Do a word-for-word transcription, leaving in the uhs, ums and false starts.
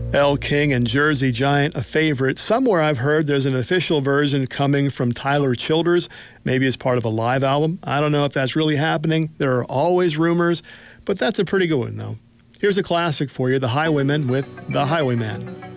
Elle King and Jersey Giant, a favorite. Somewhere I've heard there's an official version coming from Tyler Childers, maybe as part of a live album. I don't know if that's really happening. There are always rumors, but that's a pretty good one, though. Here's a classic for you, The Highwaymen with The Highwayman.